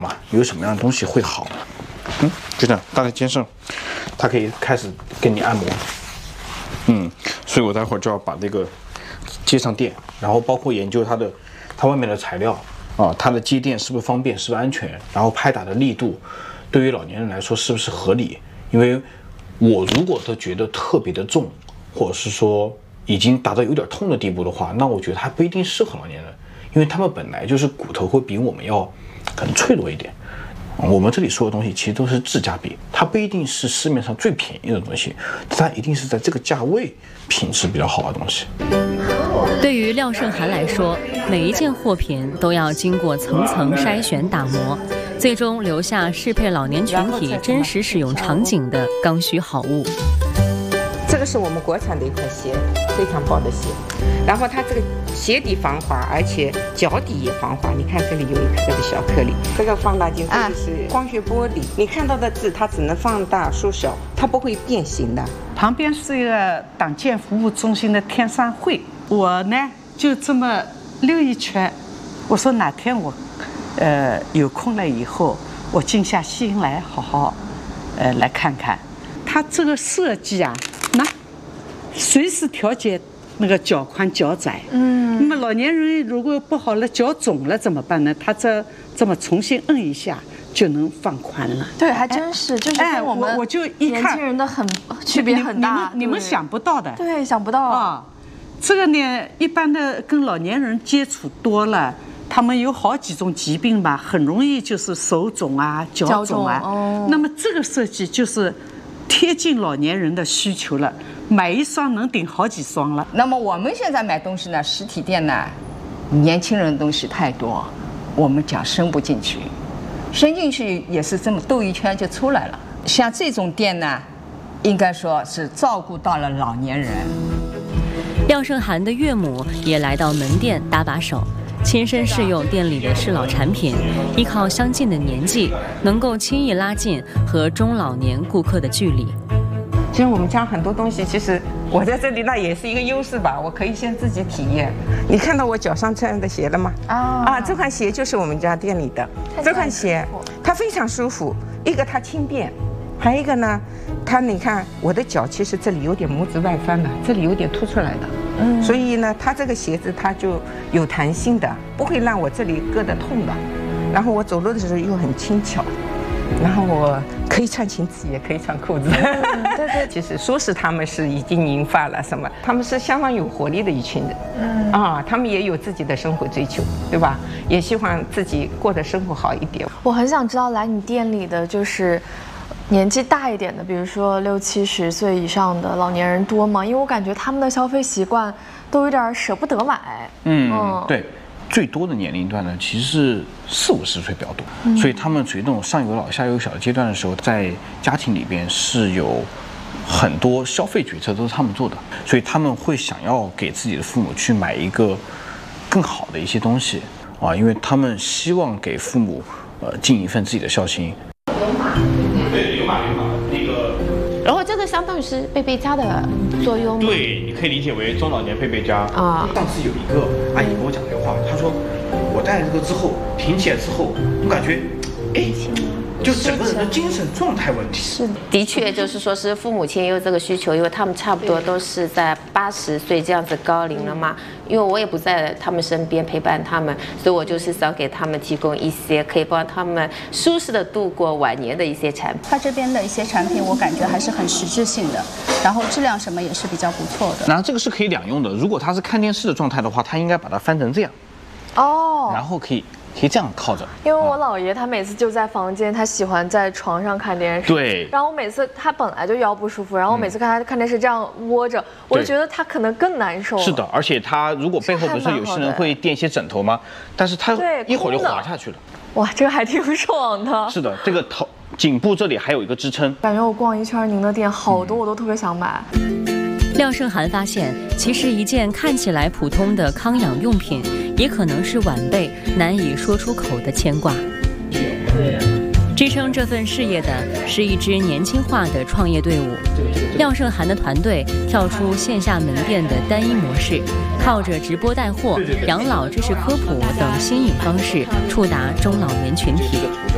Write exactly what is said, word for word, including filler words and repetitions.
嘛，有什么样的东西会好？嗯，就这样搭在肩上，它可以开始给你按摩。嗯，所以我待会儿就要把这个接上电，然后包括研究它的它外面的材料啊，它的接电是不是方便，是不是安全，然后拍打的力度对于老年人来说是不是合理？因为我如果都觉得特别的重，或者是说已经达到有点痛的地步的话，那我觉得它不一定适合老年人，因为他们本来就是骨头会比我们要可能脆弱一点。我们这里说的东西其实都是质价比，它不一定是市面上最便宜的东西，它一定是在这个价位品质比较好的东西。 对于廖胜涵来说，每一件货品都要经过层层筛选打磨，最终留下适配老年群体真实使用场景的刚需好物。 这个是我们国产的一款鞋，非常薄的鞋，然后它这个鞋底防滑，而且脚底也防滑。你看这里有一颗的小颗粒，这个放大镜这里是光学玻璃，你看到的字它只能放大缩小，它不会变形的。 旁边是一个党建服务中心的天山会，我呢就这么溜一圈，我说哪天我，呃有空了以后，我静下心来好好，呃来看看，它这个设计啊。那随时调节那个脚宽脚窄，嗯，那么老年人如果不好了脚肿了怎么办呢？他这这么重新摁一下就能放宽了。 对，还真是，就是跟我们我我就一看年轻人的很区别很大， 你们你们想不到的， 对，想不到啊。这个呢，一般的跟老年人接触多了。他们有好几种疾病吧，很容易就是手肿啊、脚肿啊。哦、那么这个设计就是贴近老年人的需求了，买一双能顶好几双了。 那么我们现在买东西呢，实体店呢，年轻人的东西太多，我们讲伸不进去，伸进去也是这么兜一圈就出来了。像这种店呢，应该说是照顾到了老年人。 廖胜涵的岳母也来到门店搭把手。亲身试用店里的适老产品，依靠相近的年纪，能够轻易拉近和中老年顾客的距离。 其实我们家很多东西，其实我在这里那也是一个优势吧，我可以先自己体验。你看到我脚上穿的鞋了吗？啊啊，这款鞋就是我们家店里的。这款鞋它非常舒服，一个它轻便，还有一个呢，它你看我的脚其实这里有点拇指外翻了，这里有点凸出来的。嗯，所以呢，它这个鞋子它就有弹性的，不会让我这里硌得痛的。然后我走路的时候又很轻巧，然后我可以穿裙子，也可以穿裤子。嗯、对对，其实说是他们是已经银发了什么，他们是相当有活力的一群人。嗯啊，他们也有自己的生活追求，对吧？也希望自己过得生活好一点。 我很想知道来你店里的就是。年纪大一点的，比如说六七十岁以上的老年人多吗？因为我感觉他们的消费习惯都有点舍不得买。 嗯，嗯对，最多的年龄段呢，其实是四五十岁比较多，嗯、所以他们属于那种上有老下有小的阶段的时候，在家庭里边是有很多消费决策都是他们做的，所以他们会想要给自己的父母去买一个更好的一些东西啊，因为他们希望给父母呃尽一份自己的孝心。 对，有码有码那个， 然后这个相当于是背背佳的作用。 对，你可以理解为中老年背背佳啊。 上次有一个阿姨跟我讲这个话，她说我戴了这个之后，挺起来之后，我感觉，哎，就整个人的精神状态问题。 是，的确就是说是父母亲也有这个需求，因为他们差不多都是在八十岁这样子高龄了嘛。因为我也不在他们身边陪伴他们，所以我就是想给他们提供一些可以帮他们舒适的度过晚年的一些产品。 他这边的一些产品，我感觉还是很实质性的，然后质量什么也是比较不错的。 然后这个是可以两用的，如果他是看电视的状态的话，他应该把它翻成这样。 哦。 然后可以。可以这样靠着， 因为我姥爷他每次就在房间，他喜欢在床上看电视。 对。 然后我每次他本来就腰不舒服，然后我每次看他看电视这样窝着，我就觉得他可能更难受。 是的，而且他如果背后不是有些人会垫一些枕头吗？但是他一会儿就滑下去了。 哇，这个还挺爽的。 是的，这个头颈部这里还有一个支撑。 感觉我逛一圈您的店，好多我都特别想买。 廖胜涵发现，其实一件看起来普通的康养用品，也可能是晚辈难以说出口的牵挂。支撑这份事业的是一支年轻化的创业队伍。廖胜涵的团队跳出线下门店的单一模式，靠着直播带货、养老知识科普等新颖方式，触达中老年群体。